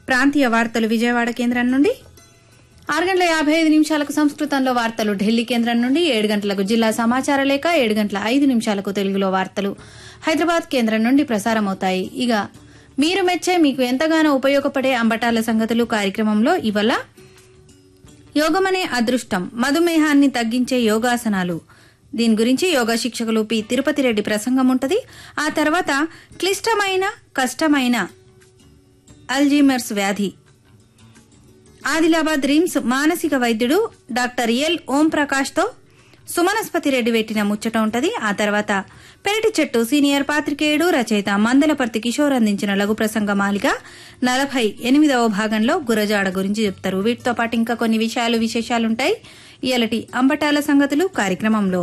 ప్రాంతీయ వార్తలు విజయవాడ కేంద్రం నుండి, 6:55 సంస్కృతంలో వార్తలు ఢిల్లీ కేంద్రం నుండి, 7 గంటలకు జిల్లా సమాచార లేఖ, 7:05 తెలుగులో వార్తలు హైదరాబాద్ కేంద్రం నుండి ప్రసారమవుతాయి. ఇక మీరు మెచ్చే మీకు ఎంతగానో ఉపయోగపడే అంబటాల సంగతులు కార్యక్రమంలో ఇవాళ యోగమనే అదృష్టం, మధుమేహాన్ని తగ్గించే యోగాసనాలు, దీని గురించి యోగా శిక్షకులు పి తిరుపతి రెడ్డి ప్రసంగం ఉంటుంది. ఆ తర్వాత క్లిష్టమైన కష్టమైన అల్జీమర్స్ వ్యాధి, ఆదిలాబాద్ రిమ్స్ మానసిక వైద్యుడు డాక్టర్ ఎల్ ఓం ప్రకాష్ తో సుమనస్పతి రెడ్డి పెట్టిన ముచ్చట ఉంటది. ఆ తర్వాత పెరటి చెట్టు సీనియర్ పాత్రికేయుడు రచయిత మందలపర్తి కిషోర్ అందించిన లఘు ప్రసంగ మాలిక 48వ భాగంలో గురజాడ గురించి చెప్తారు. వీటితో పాటు ఇంకా కొన్ని విశేషాలుంటాయి ఇయాలటి అంబటాల సంగతులు కార్యక్రమంలో.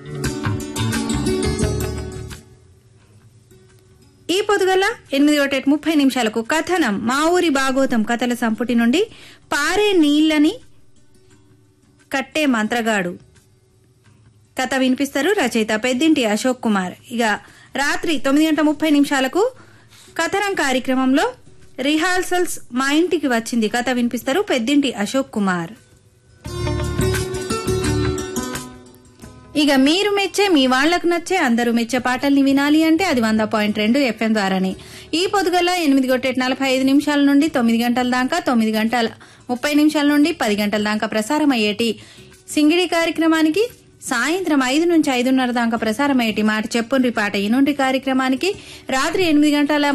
ఈ పొద్దుగల 8:30 కథనం మా ఊరి బాగోతం కథల సంపుటి నుండి పారే నీళ్లని కట్టే మంత్రగాడు కథ వినిపిస్తారు. రచయిత పెద్దింటి అశోక్ కుమార్. ఇక రాత్రి 9:30 కథనం కార్యక్రమంలో రిహార్సల్స్ మా ఇంటికి వచ్చింది కథ వినిపిస్తారు పెద్దింటి అశోక్ కుమార్. ఇక మీరు మెచ్చే మీ వాళ్లకు నచ్చే అందరూ మెచ్చే పాటల్ని వినాలి అంటే అది 100.2 FM ద్వారానే. ఈ పొద్దుగల 8:45 నుండి 9 గంటల దాకా, 9:30 నుండి 10 గంటల దాకా ప్రసారమయ్యేటి సింగిడి కార్యక్రమానికి, సాయంత్రం 5 నుంచి 5:30 దాకా ప్రసారమయ్యేటి మాట చెప్పుండ్రి పాట ఈనుండ్రి కార్యక్రమానికి, రాత్రి 8:30